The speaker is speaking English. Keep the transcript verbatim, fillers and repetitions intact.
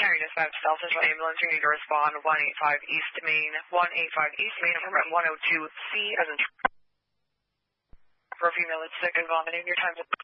Carry dispatch, South Central Ambulance, you need to respond one eighty-five East Main, one eighty-five East Main, from one oh two C as in for a female that's sick and vomiting. Your time's